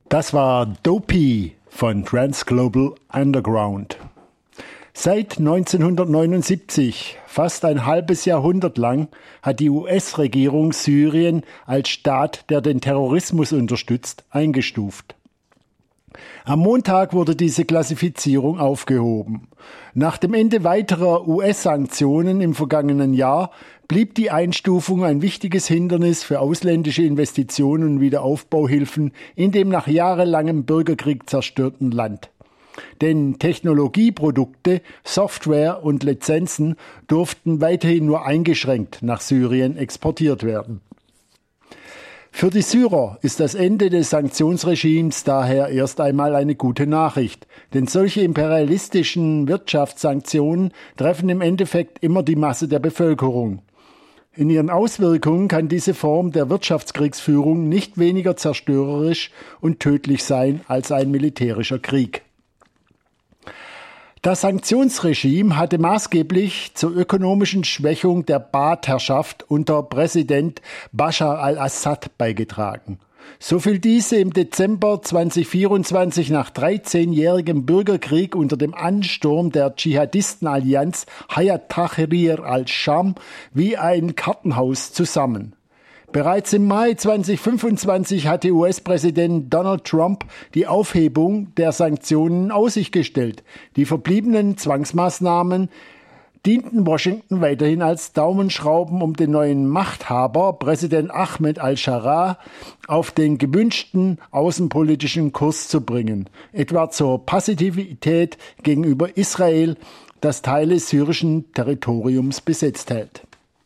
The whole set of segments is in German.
Das war Dopey von Trans Global Underground. Seit 1979, fast ein halbes Jahrhundert lang, hat die US-Regierung Syrien als Staat, der den Terrorismus unterstützt, eingestuft. Am Montag wurde diese Klassifizierung aufgehoben. Nach dem Ende weiterer US-Sanktionen im vergangenen Jahr blieb die Einstufung ein wichtiges Hindernis für ausländische Investitionen und Wiederaufbauhilfen in dem nach jahrelangem Bürgerkrieg zerstörten Land. Denn Technologieprodukte, Software und Lizenzen durften weiterhin nur eingeschränkt nach Syrien exportiert werden. Für die Syrer ist das Ende des Sanktionsregimes daher erst einmal eine gute Nachricht, denn solche imperialistischen Wirtschaftssanktionen treffen im Endeffekt immer die Masse der Bevölkerung. In ihren Auswirkungen kann diese Form der Wirtschaftskriegsführung nicht weniger zerstörerisch und tödlich sein als ein militärischer Krieg. Das Sanktionsregime hatte maßgeblich zur ökonomischen Schwächung der Baath-Herrschaft unter Präsident Bashar al-Assad beigetragen. So fiel diese im Dezember 2024 nach 13-jährigem Bürgerkrieg unter dem Ansturm der Dschihadistenallianz Hayat Tahrir al-Sham wie ein Kartenhaus zusammen. Bereits im Mai 2025 hatte US-Präsident Donald Trump die Aufhebung der Sanktionen in Aussicht gestellt. Die verbliebenen Zwangsmaßnahmen dienten Washington weiterhin als Daumenschrauben, um den neuen Machthaber, Präsident Ahmed al-Sharaa, auf den gewünschten außenpolitischen Kurs zu bringen, etwa zur Passivität gegenüber Israel, das Teile syrischen Territoriums besetzt hält.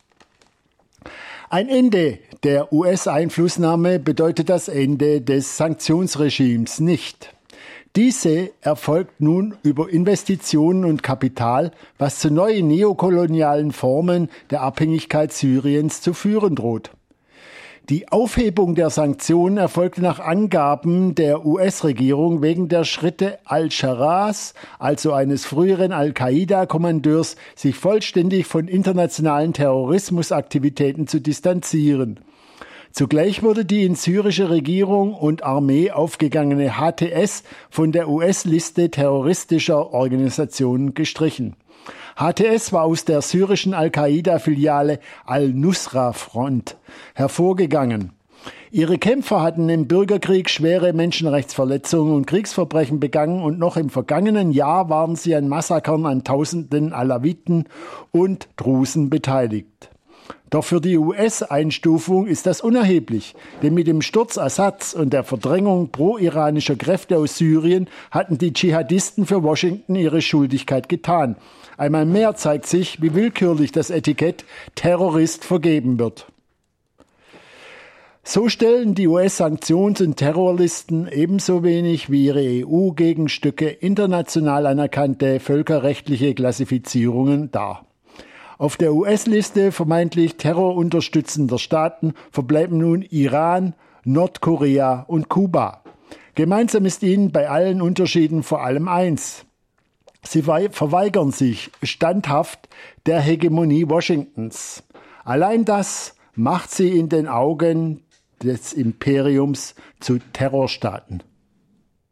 Ein Ende der US-Einflussnahme bedeutet das Ende des Sanktionsregimes nicht. Diese erfolgt nun über Investitionen und Kapital, was zu neuen neokolonialen Formen der Abhängigkeit Syriens zu führen droht. Die Aufhebung der Sanktionen erfolgte nach Angaben der US-Regierung wegen der Schritte al-Sharaas, also eines früheren Al-Qaida-Kommandeurs, sich vollständig von internationalen Terrorismusaktivitäten zu distanzieren. Zugleich wurde die in syrische Regierung und Armee aufgegangene HTS von der US-Liste terroristischer Organisationen gestrichen. HTS war aus der syrischen Al-Qaida-Filiale Al-Nusra-Front hervorgegangen. Ihre Kämpfer hatten im Bürgerkrieg schwere Menschenrechtsverletzungen und Kriegsverbrechen begangen und noch im vergangenen Jahr waren sie an Massakern an Tausenden Alawiten und Drusen beteiligt. Doch für die US-Einstufung ist das unerheblich, denn mit dem Sturz Assads und der Verdrängung pro-iranischer Kräfte aus Syrien hatten die Dschihadisten für Washington ihre Schuldigkeit getan. Einmal mehr zeigt sich, wie willkürlich das Etikett Terrorist vergeben wird. So stellen die US-Sanktions- und Terrorlisten ebenso wenig wie ihre EU-Gegenstücke international anerkannte völkerrechtliche Klassifizierungen dar. Auf der US-Liste vermeintlich terrorunterstützender Staaten verbleiben nun Iran, Nordkorea und Kuba. Gemeinsam ist ihnen bei allen Unterschieden vor allem eins: Sie verweigern sich standhaft der Hegemonie Washingtons. Allein das macht sie in den Augen des Imperiums zu Terrorstaaten.